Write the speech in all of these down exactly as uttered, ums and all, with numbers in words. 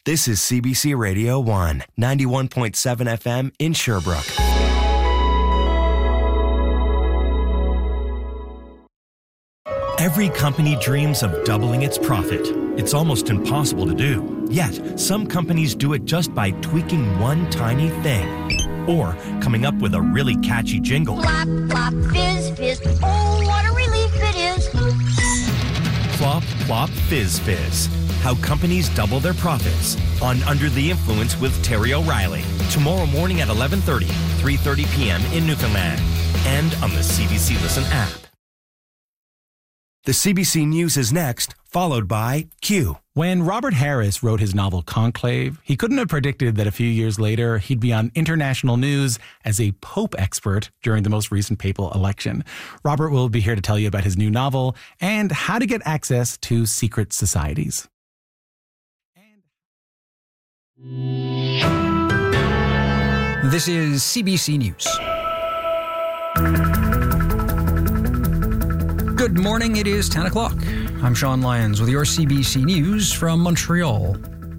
This is C B C Radio one, ninety-one point seven F M in Sherbrooke. Every company dreams of doubling its profit. It's almost impossible to do. Yet, some companies do it just by tweaking one tiny thing. Or coming up with a really catchy jingle. Flop, flop, fizz, fizz. Oh, what a relief it is. Plop, plop, fizz, fizz. How companies double their profits on Under the Influence with Terry O'Reilly. Tomorrow morning at eleven thirty, three thirty p.m. in Newfoundland. And on the C B C Listen app. The C B C News is next, followed by Q. When Robert Harris wrote his novel Conclave, he couldn't have predicted that a few years later he'd be on international news as a Pope expert during the most recent papal election. Robert will be here to tell you about his new novel and how to get access to secret societies. This is C B C News. Good morning, it is ten o'clock. I'm Sean Lyons with your C B C News from Montreal.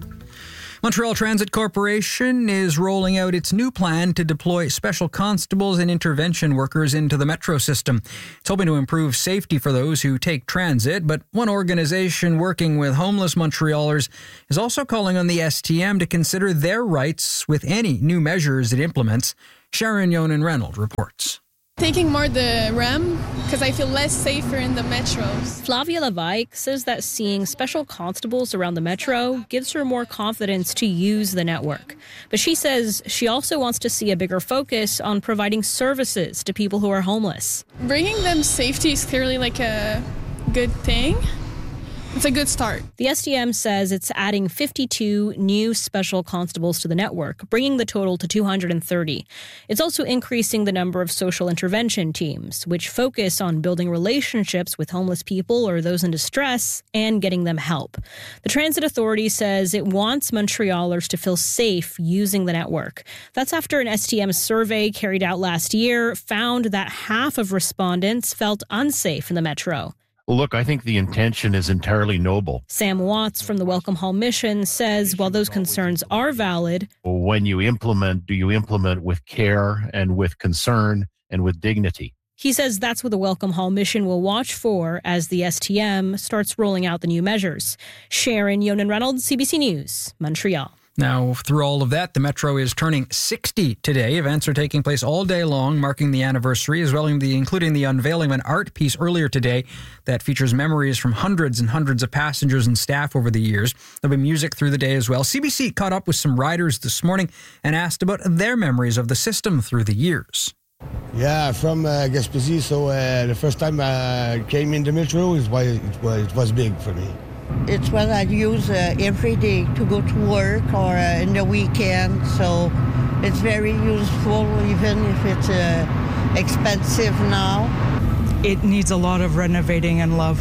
Montreal Transit Corporation is rolling out its new plan to deploy special constables and intervention workers into the metro system. It's hoping to improve safety for those who take transit, but one organization working with homeless Montrealers is also calling on the S T M to consider their rights with any new measures it implements. Sharon Yonan-Reynolds reports. Taking more the R E M because I feel less safer in the metros. Flavia Levaik says that seeing special constables around the metro gives her more confidence to use the network. But she says she also wants to see a bigger focus on providing services to people who are homeless. Bringing them safety is clearly like a good thing. It's a good start. The S T M says it's adding fifty-two new special constables to the network, bringing the total to two hundred thirty. It's also increasing the number of social intervention teams, which focus on building relationships with homeless people or those in distress and getting them help. The Transit Authority says it wants Montrealers to feel safe using the network. That's after an S T M survey carried out last year found that half of respondents felt unsafe in the metro. Look, I think the intention is entirely noble. Sam Watts from the Welcome Home Mission says while those concerns are valid, when you implement, do you implement with care and with concern and with dignity? He says that's what the Welcome Hall mission will watch for as the S T M starts rolling out the new measures. Sharon Yonan-Reynolds, C B C News, Montreal. Now, through all of that, the Metro is turning sixty today. Events are taking place all day long, marking the anniversary, as well as the, including the unveiling of an art piece earlier today that features memories from hundreds and hundreds of passengers and staff over the years. There'll be music through the day as well. C B C caught up with some riders this morning and asked about their memories of the system through the years. Yeah, from uh, Gaspésie, so uh, the first time I came in the Metro, it was, it was, it was big for me. It's what I use uh, every day to go to work or uh, in the weekend, so it's very useful even if it's uh, expensive now. It needs a lot of renovating and love.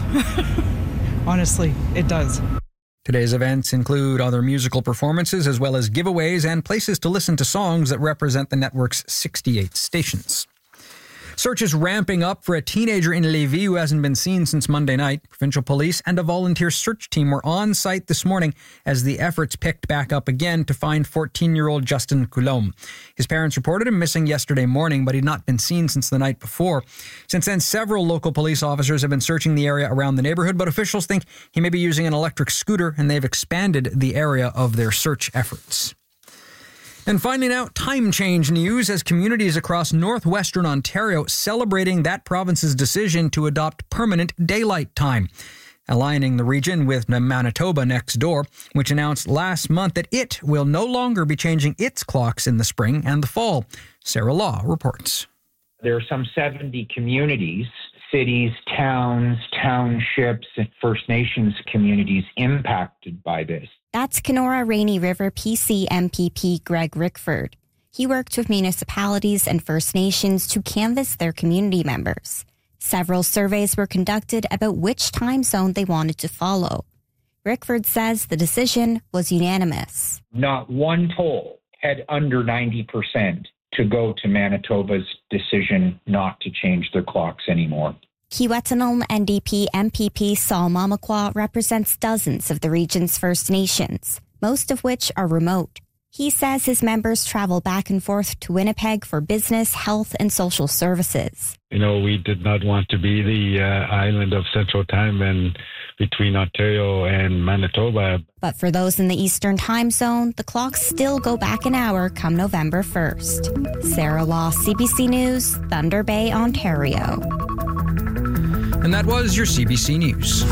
Honestly, it does. Today's events include other musical performances as well as giveaways and places to listen to songs that represent the network's sixty-eight stations. Search is ramping up for a teenager in Lévis who hasn't been seen since Monday night. Provincial police and a volunteer search team were on site this morning as the efforts picked back up again to find fourteen-year-old Justin Coulombe. His parents reported him missing yesterday morning, but he'd not been seen since the night before. Since then, several local police officers have been searching the area around the neighborhood, but officials think he may be using an electric scooter, and they've expanded the area of their search efforts. And finally now, time change news as communities across northwestern Ontario celebrating that province's decision to adopt permanent daylight time, aligning the region with Manitoba next door, which announced last month that it will no longer be changing its clocks in the spring and the fall. Sarah Law reports. There are some seventy communities, cities, towns, townships, and First Nations communities impacted by this. That's Kenora Rainy River P C M P P Greg Rickford. He worked with municipalities and First Nations to canvass their community members. Several surveys were conducted about which time zone they wanted to follow. Rickford says the decision was unanimous. Not one poll had under ninety percent to go to Manitoba's decision not to change their clocks anymore. Kiiwetinoong N D P M P P Saul Mamakwa represents dozens of the region's First Nations. most of which are remote. He says his members travel back and forth to Winnipeg for business, health, and social services. You know, we did not want to be the uh, island of Central Time and between Ontario and Manitoba. But for those in the Eastern Time Zone, the clocks still go back an hour come November first. Sarah Law, C B C News, Thunder Bay, Ontario. And that was your C B C News.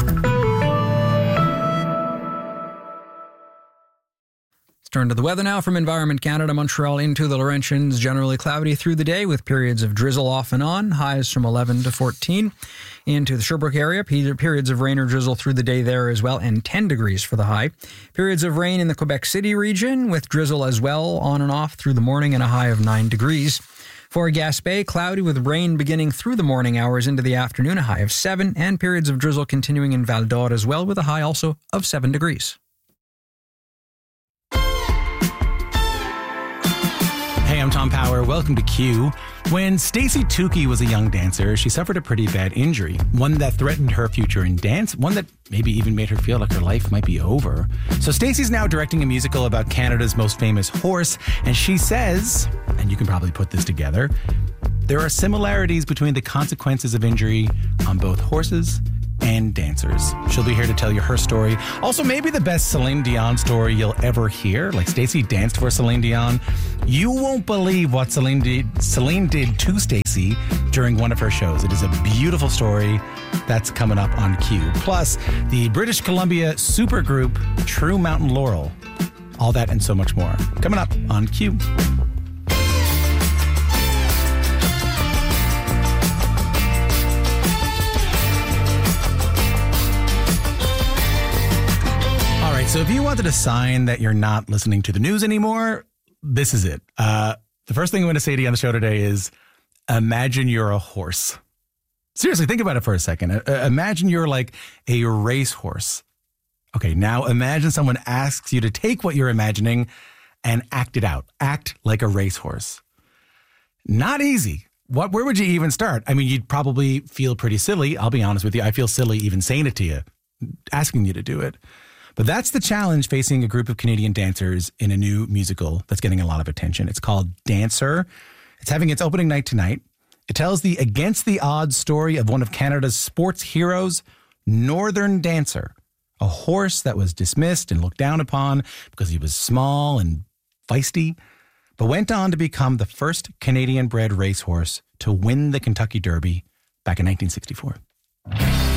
Turn to the weather now from Environment Canada. Montreal into the Laurentians, generally cloudy through the day with periods of drizzle off and on, highs from eleven to fourteen. Into the Sherbrooke area, periods of rain or drizzle through the day there as well, and ten degrees for the high. Periods of rain in the Quebec City region with drizzle as well, on and off through the morning, and a high of nine degrees. For Gaspé, cloudy with rain beginning through the morning hours into the afternoon, a high of seven, and periods of drizzle continuing in Val d'Or as well with a high also of seven degrees. Hey, I'm Tom Power. Welcome to Q. When Stacey Tukey was a young dancer, she suffered a pretty bad injury, one that threatened her future in dance, one that maybe even made her feel like her life might be over. So Stacey's now directing a musical about Canada's most famous horse, and she says, and you can probably put this together, there are similarities between the consequences of injury on both horses and dancers. She'll be here to tell you her story. Also, maybe the best Celine Dion story you'll ever hear. Like Stacey danced for Celine Dion. You won't believe what Celine did, Celine did to Stacey during one of her shows. It is a beautiful story that's coming up on Q. Plus, the British Columbia supergroup True Mountain Laurel. All that and so much more coming up on Q. So if you wanted a sign that you're not listening to the news anymore, this is it. Uh, the first thing I'm going to say to you on the show today is imagine you're a horse. Seriously, think about it for a second. Uh, imagine you're like a racehorse. Okay, now imagine someone asks you to take what you're imagining and act it out. Act like a racehorse. Not easy. What? Where would you even start? I mean, you'd probably feel pretty silly. I'll be honest with you. I feel silly even saying it to you, asking you to do it. But that's the challenge facing a group of Canadian dancers in a new musical that's getting a lot of attention. It's called Dancer. It's having its opening night tonight. It tells the against the odds story of one of Canada's sports heroes, Northern Dancer, a horse that was dismissed and looked down upon because he was small and feisty, but went on to become the first Canadian-bred racehorse to win the Kentucky Derby back in nineteen sixty-four.